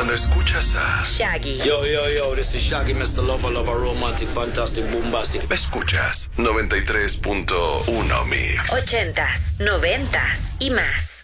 cuando escuchas a Shaggy. Yo, this is Shaggy, Mr. Lover, romantic, fantastic, bombastic. Escuchas 93.1 Mix. 80s, 90s y más.